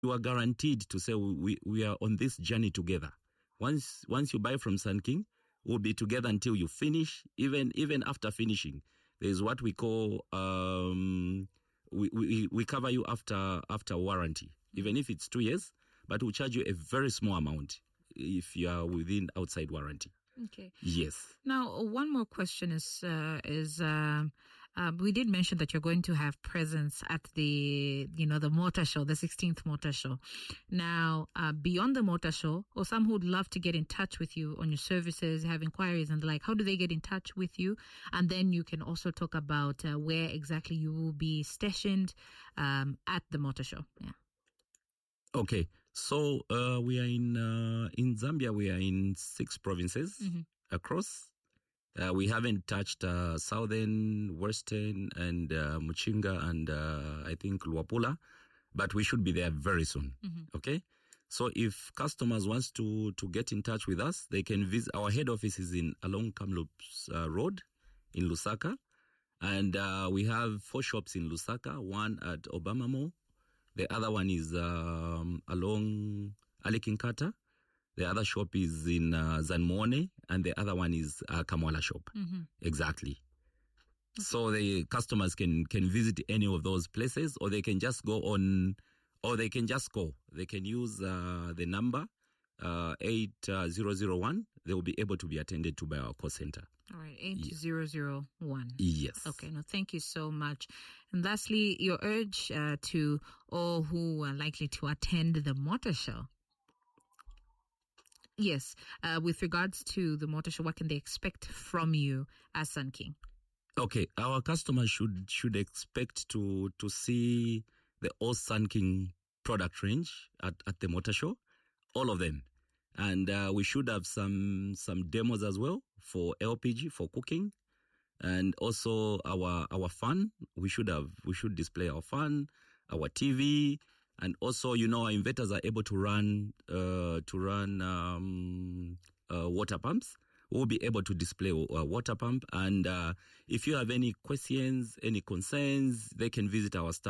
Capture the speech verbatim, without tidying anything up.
you are guaranteed to say we, we are on this journey together. Once once you buy from Sun King, we'll be together until you finish. Even even after finishing, there's what we call um, we, we we cover you after after warranty, even if it's two years, but we'll charge you a very small amount if you are within outside warranty. Okay. Yes. Now, one more question is, uh, is, um, uh, we did mention that you're going to have presence at the, you know, the motor show, the sixteenth motor show. Now, uh, beyond the motor show, or some who would love to get in touch with you on your services, have inquiries and the like, how do they get in touch with you? And then you can also talk about uh, where exactly you will be stationed, um, at the motor show. Yeah. Okay, so uh, we are in uh, in Zambia. We are in six provinces mm-hmm. across. Uh, we haven't touched uh, southern, western, and uh, Muchinga, and uh, I think Luapula, but we should be there very soon. Mm-hmm. Okay, so if customers wants to to get in touch with us, they can visit our head office is in along Kamloops uh, Road in Lusaka, and uh, we have four shops in Lusaka. One at Obama Mall. The other one is um, along Alekinkata. The other shop is in uh, Zanmone, and the other one is uh, Kamwala shop. Mm-hmm. Exactly. Okay. So the customers can can visit any of those places, or they can just go on, or they can just call. They can use uh, the number uh, eight zero zero one. They will be able to be attended to by our call center. All right, eight zero zero one. Yes. Okay, no, thank you so much. And lastly, your urge uh, to all who are likely to attend the motor show. Yes, uh, with regards to the motor show, what can they expect from you as Sun King? Okay, our customers should should expect to to see the all Sun King product range at, at the motor show, all of them. And uh, we should have some some demos as well for L P G, for cooking, and also our our fan. We should have we should display our fan, our T V, and also you know our inverters are able to run uh, to run um, uh, water pumps. We'll be able to display a water pump. And uh, if you have any questions, any concerns, they can visit our staff.